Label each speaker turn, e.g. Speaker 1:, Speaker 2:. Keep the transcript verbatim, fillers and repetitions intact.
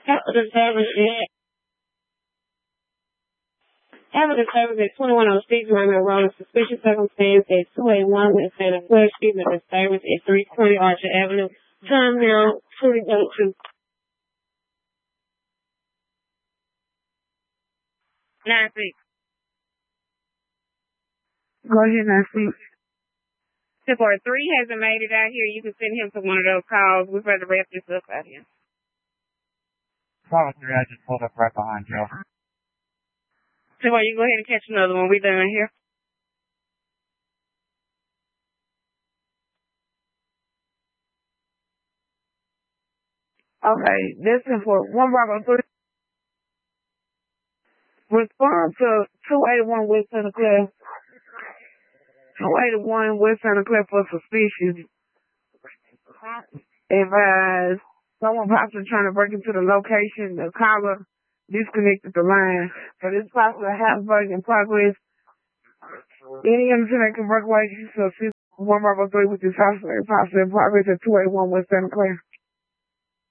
Speaker 1: Evidence service at Evidence service at twenty-one oh six Raymond Road. Suspicious circumstance at two eighty-one West Santa Clara Street. The service at three twenty Archer Avenue. Time now twenty eighteen. Nine six. Go ahead, nine six. Support three hasn't made it out here. You can send him to one of those calls. We'd rather wrap this up out here.
Speaker 2: Solid three, I just pulled up right behind you.
Speaker 1: Support, you go ahead and catch another one. We done here. Okay, this is for one Bravo three. Respond to two eighty-one West Santa Clara. two eighty-one West Santa Clara for suspicion. Advise someone possibly trying to break into the location. The caller disconnected the line. So this is possibly a house break in progress. Any internet can break away. So one Bravo three with this house break possibly in progress at two eighty-one West Santa Clara.